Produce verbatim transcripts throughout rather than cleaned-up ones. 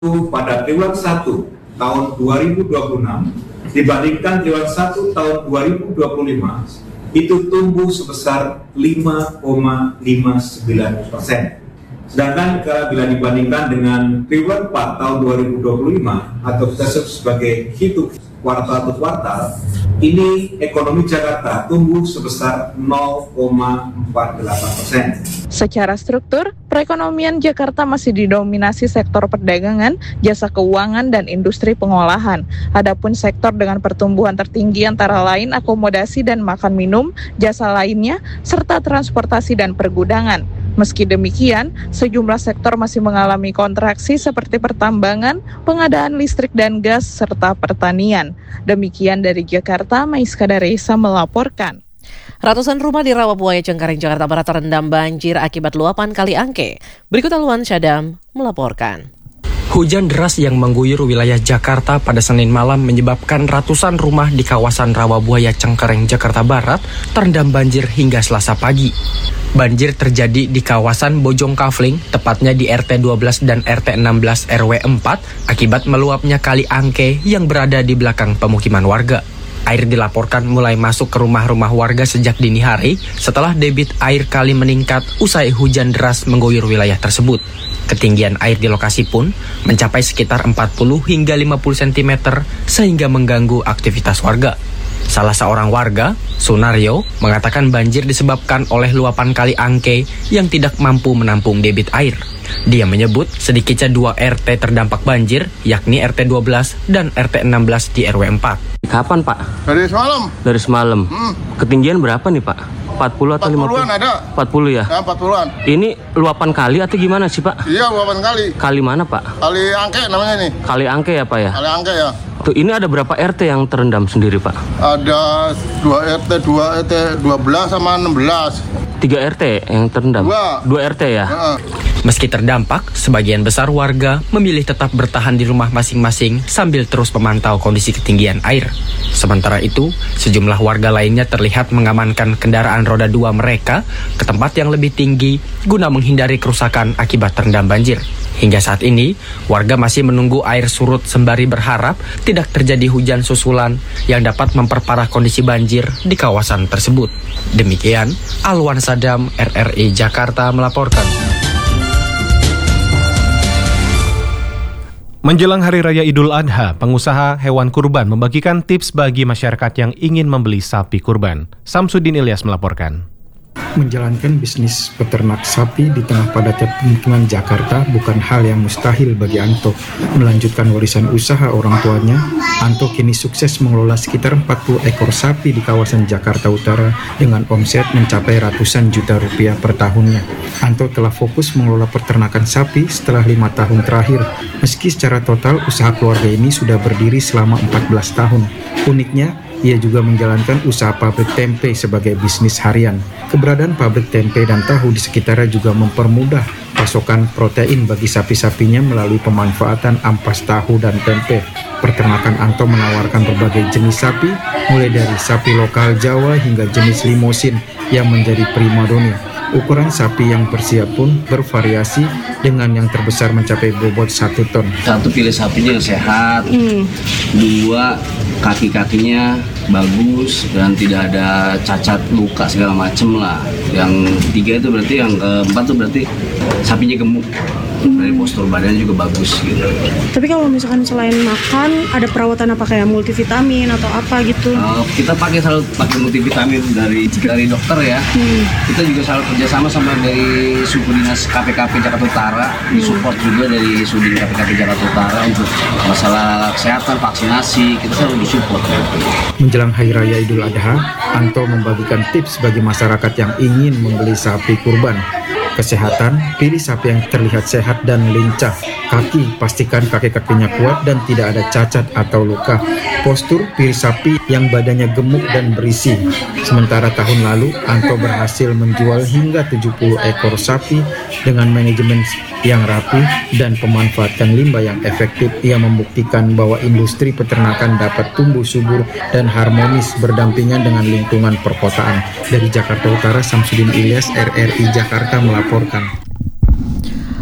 pada triwulan satu tahun dua ribu dua puluh enam dibandingkan triwulan satu tahun dua ribu dua puluh lima itu tumbuh sebesar lima koma lima sembilan persen. Sedangkan bila dibandingkan dengan triwulan empat tahun dua ribu dua puluh lima atau kita sebut sebagai hitung kuartal ke kuartal, ini ekonomi Jakarta tumbuh sebesar nol koma empat delapan persen. Secara struktur, perekonomian Jakarta masih didominasi sektor perdagangan, jasa keuangan, dan industri pengolahan. Adapun sektor dengan pertumbuhan tertinggi antara lain akomodasi dan makan minum, jasa lainnya, serta transportasi dan pergudangan. Meski demikian, sejumlah sektor masih mengalami kontraksi seperti pertambangan, pengadaan listrik dan gas, serta pertanian. Demikian dari Jakarta, Maiska Daresa melaporkan. Ratusan rumah di Rawabuaya Cengkareng, Jakarta Barat terendam banjir akibat luapan Kali Angke. Berikut Alwan Syadam melaporkan. Hujan deras yang mengguyur wilayah Jakarta pada Senin malam menyebabkan ratusan rumah di kawasan Rawabuaya Cengkareng, Jakarta Barat terendam banjir hingga Selasa pagi. Banjir terjadi di kawasan Bojong Kafling, tepatnya di R T dua belas dan R T enam belas R W empat, akibat meluapnya Kali Angke yang berada di belakang pemukiman warga. Air dilaporkan mulai masuk ke rumah-rumah warga sejak dini hari setelah debit air kali meningkat usai hujan deras mengguyur wilayah tersebut. Ketinggian air di lokasi pun mencapai sekitar empat puluh hingga lima puluh sentimeter sehingga mengganggu aktivitas warga. Salah seorang warga, Sunario, mengatakan banjir disebabkan oleh luapan Kali Angke yang tidak mampu menampung debit air. Dia menyebut sedikitnya dua R T terdampak banjir, yakni R T dua belas dan R T enam belas di R W empat. Kapan, Pak? Dari semalam. Dari semalam. Hmm. Ketinggian berapa nih, Pak? empat puluh atau lima puluh? empat puluhan ada. empat puluh ya? Ya, empat puluhan. Ini luapan kali atau gimana sih, Pak? Iya, luapan kali. Kali mana, Pak? Kali Angke namanya nih. Kali Angke ya, Pak ya? Kali Angke ya. Tuh, ini ada berapa R T yang terendam sendiri, Pak? Ada dua R T, dua R T dua belas sama enam belas. tiga R T yang terendam? Dua. dua R T ya? Ya. Meski terdampak, sebagian besar warga memilih tetap bertahan di rumah masing-masing sambil terus memantau kondisi ketinggian air. Sementara itu, sejumlah warga lainnya terlihat mengamankan kendaraan roda dua mereka ke tempat yang lebih tinggi guna menghindari kerusakan akibat terendam banjir. Hingga saat ini, warga masih menunggu air surut sembari berharap tidak terjadi hujan susulan yang dapat memperparah kondisi banjir di kawasan tersebut. Demikian, Alwan Sadam, R R I Jakarta melaporkan. Menjelang Hari Raya Idul Adha, pengusaha hewan kurban membagikan tips bagi masyarakat yang ingin membeli sapi kurban. Samsudin Ilyas melaporkan. Menjalankan bisnis peternak sapi di tengah padatnya pemukiman Jakarta bukan hal yang mustahil bagi Anto. Melanjutkan warisan usaha orang tuanya, Anto kini sukses mengelola sekitar empat puluh ekor sapi di kawasan Jakarta Utara dengan omset mencapai ratusan juta rupiah per tahunnya. Anto telah fokus mengelola peternakan sapi setelah lima tahun terakhir. Meski secara total usaha keluarga ini sudah berdiri selama empat belas tahun. Uniknya, ia juga menjalankan usaha pabrik tempe sebagai bisnis harian. Keberadaan pabrik tempe dan tahu di sekitarnya juga mempermudah pasokan protein bagi sapi-sapinya melalui pemanfaatan ampas tahu dan tempe. Peternakan Anto menawarkan berbagai jenis sapi, mulai dari sapi lokal Jawa hingga jenis limosin yang menjadi primadona. Ukuran sapi yang bersiap pun bervariasi dengan yang terbesar mencapai bobot satu ton. Satu, pilih sapinya yang sehat. Hmm. Dua, kaki-kakinya bagus dan tidak ada cacat luka segala macem lah. Yang tiga itu berarti, yang keempat itu berarti sapinya gemuk. Dari postur badannya juga bagus gitu. Tapi kalau misalkan selain makan, ada perawatan apa kayak multivitamin atau apa gitu? Uh, kita pakai selalu pakai multivitamin dari dari dokter ya. Hmm. Kita juga selalu kerjasama sama dari suku dinas K P K P Jakarta Utara, hmm. disupport juga dari Sudin K P K P Jakarta Utara untuk masalah kesehatan, vaksinasi, kita selalu disupport. Menjelang Hari Raya Idul Adha, Anto membagikan tips bagi masyarakat yang ingin membeli sapi kurban. Kesehatan, pilih sapi yang terlihat sehat dan lincah. Kaki, pastikan kaki-kakinya kuat dan tidak ada cacat atau luka. Postur, pilih sapi yang badannya gemuk dan berisi. Sementara tahun lalu, Anto berhasil menjual hingga tujuh puluh ekor sapi dengan manajemen yang rapi dan pemanfaatan limbah yang efektif. Ia membuktikan bahwa industri peternakan dapat tumbuh subur dan harmonis berdampingan dengan lingkungan perkotaan. Dari Jakarta Utara, Samsudin Ilyas, R R I Jakarta melaporkan.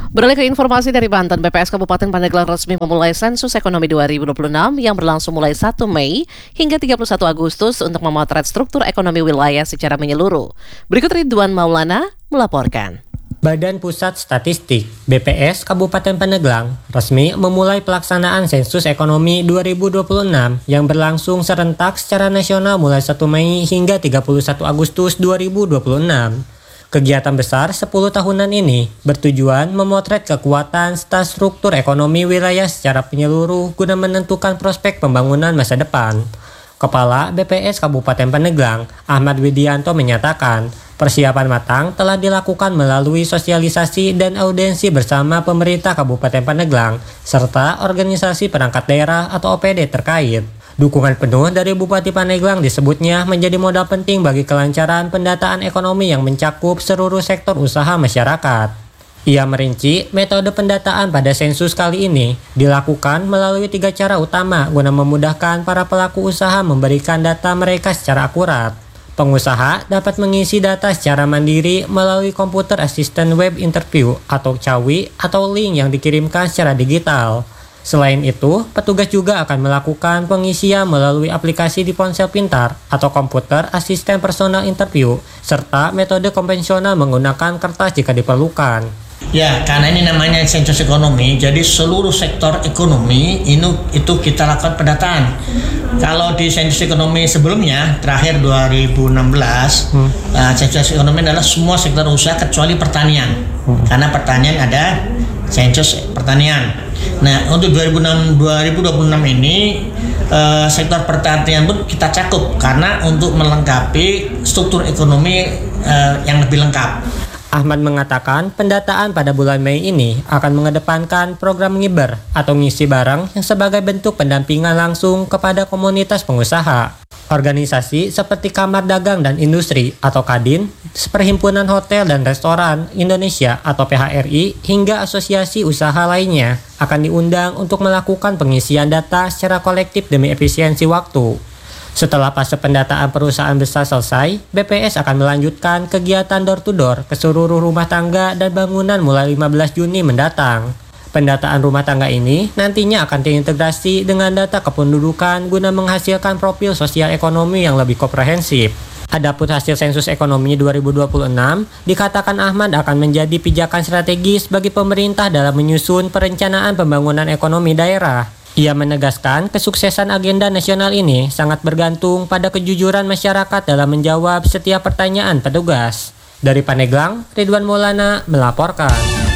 Beralih ke informasi dari Banten, B P S Kabupaten Pandeglang resmi memulai sensus ekonomi dua ribu dua puluh enam yang berlangsung mulai satu Mei hingga tiga puluh satu Agustus untuk memotret struktur ekonomi wilayah secara menyeluruh. Berikut Ridwan Maulana melaporkan. Badan Pusat Statistik B P S Kabupaten Pandeglang resmi memulai pelaksanaan sensus ekonomi dua ribu dua puluh enam yang berlangsung serentak secara nasional mulai satu Mei hingga tiga puluh satu Agustus dua ribu dua puluh enam. Kegiatan besar sepuluh tahunan ini bertujuan memotret kekuatan serta struktur ekonomi wilayah secara menyeluruh guna menentukan prospek pembangunan masa depan. Kepala B P S Kabupaten Pandeglang, Ahmad Widianto menyatakan, persiapan matang telah dilakukan melalui sosialisasi dan audiensi bersama pemerintah Kabupaten Pandeglang serta organisasi perangkat daerah atau O P D terkait. Dukungan penuh dari Bupati Pandeglang disebutnya menjadi modal penting bagi kelancaran pendataan ekonomi yang mencakup seluruh sektor usaha masyarakat. Ia merinci metode pendataan pada sensus kali ini dilakukan melalui tiga cara utama guna memudahkan para pelaku usaha memberikan data mereka secara akurat. Pengusaha dapat mengisi data secara mandiri melalui komputer assistant web interview atau C A W I atau link yang dikirimkan secara digital. Selain itu, petugas juga akan melakukan pengisian melalui aplikasi di ponsel pintar atau komputer asisten personal interview, serta metode konvensional menggunakan kertas jika diperlukan. Ya, karena ini namanya sensus ekonomi, jadi seluruh sektor ekonomi ini itu kita lakukan pendataan. Kalau di sensus ekonomi sebelumnya, terakhir dua ribu enam belas, hmm. uh, sensus ekonomi adalah semua sektor usaha kecuali pertanian, hmm. karena pertanian ada sensus pertanian. Nah, untuk dua ribu dua puluh enam ini uh, sektor pertanian pun kita cakup karena untuk melengkapi struktur ekonomi uh, yang lebih lengkap. Ahmad mengatakan pendataan pada bulan Mei ini akan mengedepankan program ngiber atau ngisi barang yang sebagai bentuk pendampingan langsung kepada komunitas pengusaha. Organisasi seperti Kamar Dagang dan Industri atau Kadin, Perhimpunan Hotel dan Restoran Indonesia atau P H R I, hingga asosiasi usaha lainnya akan diundang untuk melakukan pengisian data secara kolektif demi efisiensi waktu. Setelah fase pendataan perusahaan besar selesai, B P S akan melanjutkan kegiatan door-to-door ke seluruh rumah tangga dan bangunan mulai lima belas Juni mendatang. Pendataan rumah tangga ini nantinya akan terintegrasi dengan data kependudukan guna menghasilkan profil sosial ekonomi yang lebih komprehensif. Adapun hasil sensus ekonomi dua ribu dua puluh enam, dikatakan Ahmad akan menjadi pijakan strategis bagi pemerintah dalam menyusun perencanaan pembangunan ekonomi daerah. Ia menegaskan kesuksesan agenda nasional ini sangat bergantung pada kejujuran masyarakat dalam menjawab setiap pertanyaan petugas. Dari Pandeglang, Ridwan Maulana melaporkan.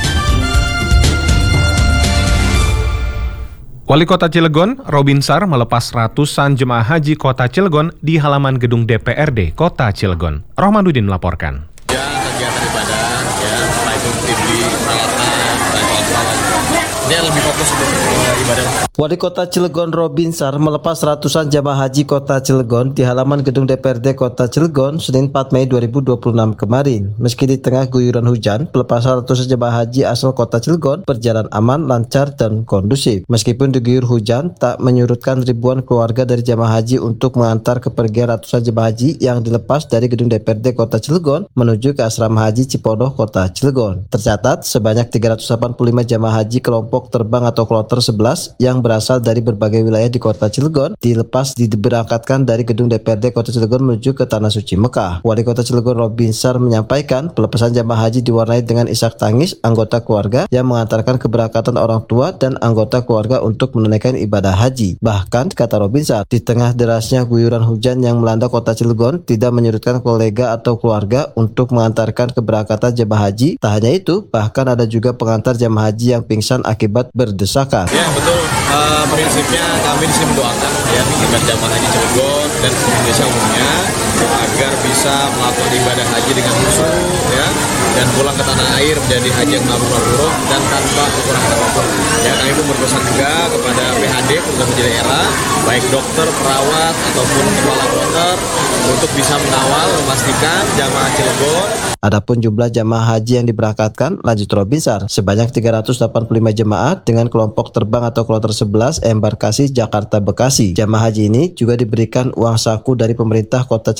Wali Kota Cilegon, Robinsar, melepas ratusan jemaah haji Kota Cilegon di halaman gedung D P R D Kota Cilegon. Rohmanuddin melaporkan. Ya, kegiatan ibadah, ya, baik untuk T V, peralatan, dan alat-alat. Dia lebih fokus untuk ibadah. Wali Kota Cilegon Robinsar melepas ratusan jamaah haji Kota Cilegon di halaman gedung D P R D Kota Cilegon Senin empat Mei dua ribu dua puluh enam kemarin. Meski di tengah guyuran hujan, pelepasan ratusan jamaah haji asal Kota Cilegon berjalan aman, lancar, dan kondusif. Meskipun diguyur hujan, tak menyurutkan ribuan keluarga dari jamaah haji untuk mengantar kepergian ratusan jamaah haji yang dilepas dari gedung D P R D Kota Cilegon menuju ke asrama haji Cipodoh Kota Cilegon. Tercatat sebanyak tiga ratus delapan puluh lima jamaah haji kelompok terbang atau kloter sebelas yang berasal dari berbagai wilayah di Kota Cilegon dilepas diberangkatkan dari gedung D P R D Kota Cilegon menuju ke Tanah Suci Mekah. Wali Kota Cilegon Robinsar menyampaikan pelepasan jamaah haji diwarnai dengan isak tangis anggota keluarga yang mengantarkan keberangkatan orang tua dan anggota keluarga untuk menunaikan ibadah haji. Bahkan, kata Robinsar, di tengah derasnya guyuran hujan yang melanda Kota Cilegon tidak menyurutkan kolega atau keluarga untuk mengantarkan keberangkatan jamaah haji. Tak hanya itu, bahkan ada juga pengantar jamaah haji yang pingsan akibat berdesakan. Ya, betul. Uh, prinsipnya kami di sini mendoakan ya agar jamaah haji Cilegon dan Indonesia umumnya agar bisa melakukan ibadah haji dengan khusyuk ya dan pulang ke tanah air menjadi haji yang mabrur dan tanpa kekurangan apapun. Ya, kami pun berpesan juga kepada P H D untuk menjadi daerah, baik dokter, perawat ataupun kepala kloter untuk bisa mengawal memastikan jamaah Cilegon. Adapun jumlah jamaah haji yang diberangkatkan, lanjut Robinsar, sebanyak tiga ratus delapan puluh lima jemaah dengan kelompok terbang atau kloter sebelas embarkasi Jakarta Bekasi. Jamaah haji ini juga diberikan uang saku dari pemerintah Kota Cilegon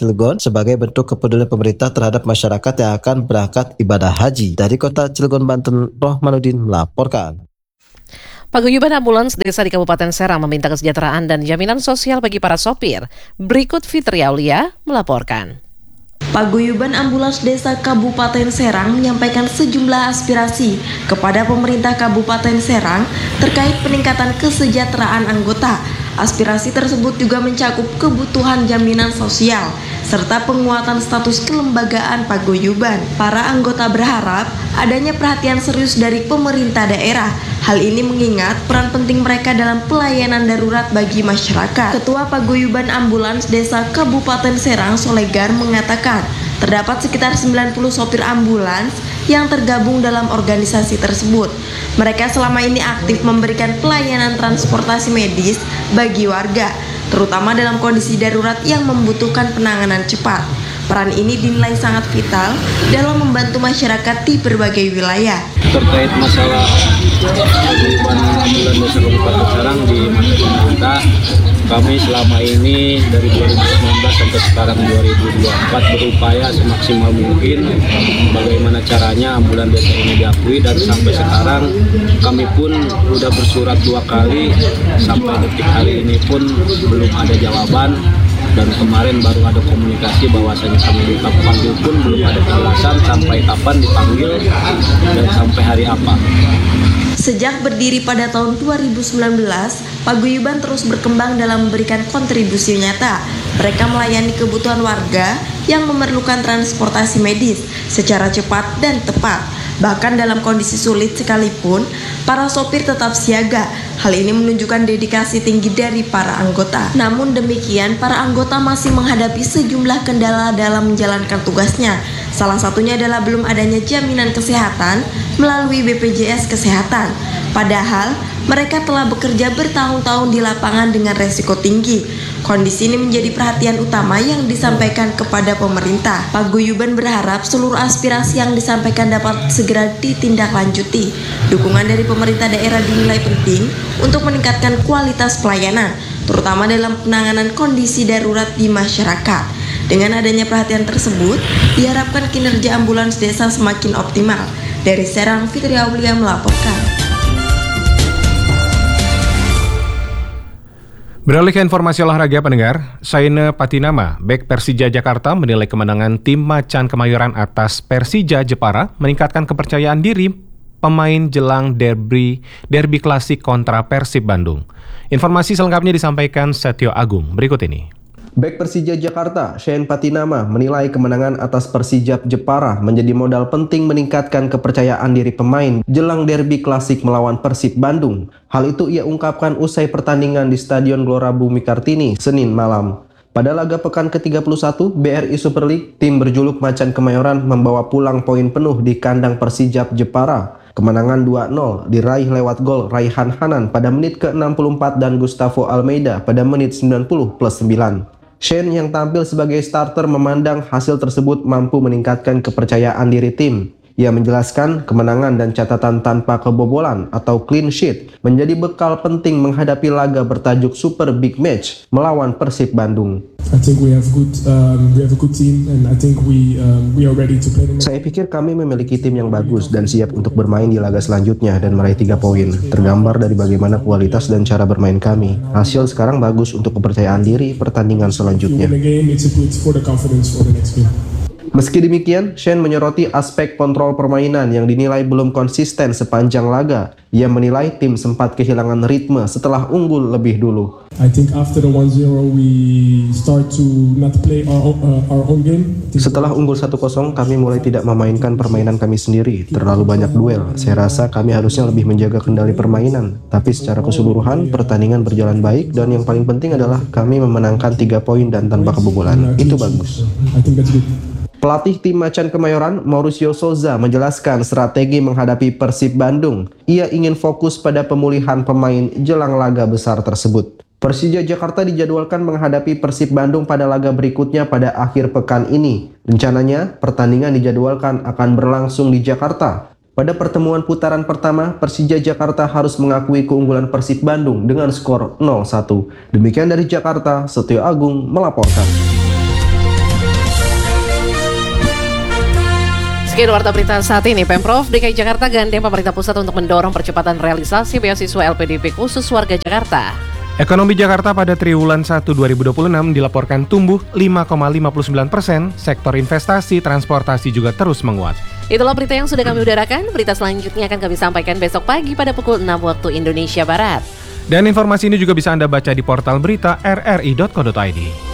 Cilegon sebagai bentuk kepedulian pemerintah terhadap masyarakat yang akan berangkat ibadah haji. Dari Kota Cilegon, Banten, Rohmanuddin melaporkan. Paguyuban ambulans desa di Kabupaten Serang meminta kesejahteraan dan jaminan sosial bagi para sopir. Berikut Fitri Aulia melaporkan. Paguyuban ambulans desa Kabupaten Serang menyampaikan sejumlah aspirasi kepada pemerintah Kabupaten Serang terkait peningkatan kesejahteraan anggota. Aspirasi tersebut juga mencakup kebutuhan jaminan sosial serta penguatan status kelembagaan paguyuban. Para anggota berharap adanya perhatian serius dari pemerintah daerah. Hal ini mengingat peran penting mereka dalam pelayanan darurat bagi masyarakat. Ketua Paguyuban Ambulans Desa Kabupaten Serang, Solegar, mengatakan terdapat sekitar sembilan puluh sopir ambulans yang tergabung dalam organisasi tersebut. Mereka selama ini aktif memberikan pelayanan transportasi medis bagi warga, terutama dalam kondisi darurat yang membutuhkan penanganan cepat. Peran ini dinilai sangat vital dalam membantu masyarakat di berbagai wilayah. Terkait masalah paguyuban ambulan desa Kabupaten Serang di masa pemerintah, kami selama ini dari dua ribu sembilan belas sampai sekarang dua ribu dua puluh empat berupaya semaksimal mungkin bagaimana caranya ambulan desa ini diakui, dan sampai sekarang kami pun sudah bersurat dua kali, sampai detik hari ini pun belum ada jawaban. Dan kemarin baru ada komunikasi bahwasanya kami dipanggil pun belum ada kejelasan sampai kapan dipanggil dan sampai hari apa. Sejak berdiri pada tahun dua ribu sembilan belas, Paguyuban terus berkembang dalam memberikan kontribusi nyata. Mereka melayani kebutuhan warga yang memerlukan transportasi medis secara cepat dan tepat. Bahkan dalam kondisi sulit sekalipun, para sopir tetap siaga. Hal ini menunjukkan dedikasi tinggi dari para anggota. Namun demikian, para anggota masih menghadapi sejumlah kendala dalam menjalankan tugasnya. Salah satunya adalah belum adanya jaminan kesehatan melalui B P J S Kesehatan. Padahal, mereka telah bekerja bertahun-tahun di lapangan dengan resiko tinggi. Kondisi ini menjadi perhatian utama yang disampaikan kepada pemerintah. Paguyuban berharap seluruh aspirasi yang disampaikan dapat segera ditindaklanjuti. Dukungan dari pemerintah daerah dinilai penting untuk meningkatkan kualitas pelayanan, terutama dalam penanganan kondisi darurat di masyarakat. Dengan adanya perhatian tersebut, diharapkan kinerja ambulans desa semakin optimal. Dari Serang, Fitri Aulia melaporkan. Beralih ke informasi olahraga pendengar, Saine Patinama, bek Persija Jakarta menilai kemenangan tim Macan Kemayoran atas Persija Jepara meningkatkan kepercayaan diri pemain jelang derby derby klasik kontra Persib Bandung. Informasi selengkapnya disampaikan Setio Agung berikut ini. Bek Persija Jakarta, Saine Patinama, menilai kemenangan atas Persija Jepara menjadi modal penting meningkatkan kepercayaan diri pemain jelang derby klasik melawan Persib Bandung. Hal itu ia ungkapkan usai pertandingan di Stadion Gelora Bumi Kartini, Senin malam. Pada laga pekan ke tiga puluh satu B R I Super League, tim berjuluk Macan Kemayoran membawa pulang poin penuh di kandang Persija Jepara. Kemenangan dua nol diraih lewat gol Raihan Hanan pada menit ke enam puluh empat dan Gustavo Almeida pada menit sembilan puluh plus sembilan. Saine yang tampil sebagai starter memandang hasil tersebut mampu meningkatkan kepercayaan diri tim. Ia menjelaskan kemenangan dan catatan tanpa kebobolan atau clean sheet menjadi bekal penting menghadapi laga bertajuk Super Big Match melawan Persib Bandung. I think we have good um, we have a good team and I think we um, we are ready to play. Saya pikir kami memiliki tim yang bagus dan siap untuk bermain di laga selanjutnya dan meraih tiga poin. Tergambar dari bagaimana kualitas dan cara bermain kami. Hasil sekarang bagus untuk kepercayaan diri pertandingan selanjutnya. Meski demikian, Saine menyoroti aspek kontrol permainan yang dinilai belum konsisten sepanjang laga. Ia menilai tim sempat kehilangan ritme setelah unggul lebih dulu. I think after the one zero we start to not play our, uh, our own game. Setelah unggul satu kosong, kami mulai tidak memainkan permainan kami sendiri. Terlalu banyak duel. Saya rasa kami harusnya lebih menjaga kendali permainan. Tapi secara keseluruhan, pertandingan berjalan baik dan yang paling penting adalah kami memenangkan tiga poin dan tanpa kebobolan. Itu bagus. I think that's good. Pelatih tim Macan Kemayoran, Mauricio Souza, menjelaskan strategi menghadapi Persib Bandung. Ia ingin fokus pada pemulihan pemain jelang laga besar tersebut. Persija Jakarta dijadwalkan menghadapi Persib Bandung pada laga berikutnya pada akhir pekan ini. Rencananya, pertandingan dijadwalkan akan berlangsung di Jakarta. Pada pertemuan putaran pertama, Persija Jakarta harus mengakui keunggulan Persib Bandung dengan skor nol satu. Demikian dari Jakarta, Setio Agung melaporkan. Sekian warta berita saat ini. Pemprov D K I Jakarta gandeng pemerintah pusat untuk mendorong percepatan realisasi beasiswa L P D P khusus warga Jakarta. Ekonomi Jakarta pada triwulan satu dua ribu dua puluh enam dilaporkan tumbuh lima koma lima puluh sembilan persen, sektor investasi, transportasi juga terus menguat. Itulah berita yang sudah kami udarakan. Berita selanjutnya akan kami sampaikan besok pagi pada pukul enam waktu Indonesia Barat. Dan informasi ini juga bisa Anda baca di portal berita r r i dot co dot i d.